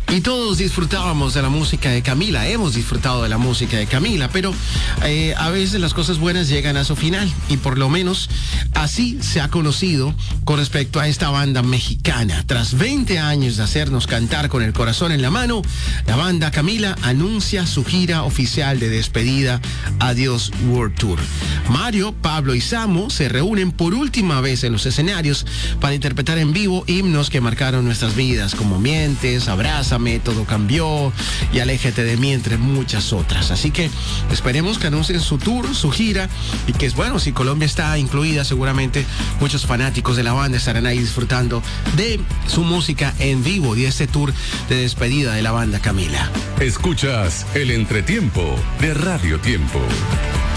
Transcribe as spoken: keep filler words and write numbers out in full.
Y todos disfrutábamos de la música de Camila, hemos disfrutado de la música de Camila, pero eh, a veces las cosas buenas llegan a su final y por lo menos así se ha conocido con respecto a esta banda mexicana. Tras veinte años de hacernos cantar con el corazón en la mano, la banda Camila anuncia su gira oficial de despedida Adiós World Tour. Mario, Pablo y Samo se reúnen por última vez en los escenarios para interpretar en vivo himnos que marcaron nuestras vidas, como Mientes, Abrázame, Todo Cambió y Aléjate de mí, entre muchas otras. Así que esperemos que anuncien su tour, su gira, y que es bueno, si Colombia está incluida, seguramente muchos fanáticos de la banda estarán ahí disfrutando de su música en vivo y de este tour de despedida de la banda Camila. Escuchas el entretiempo de Radio Tiempo.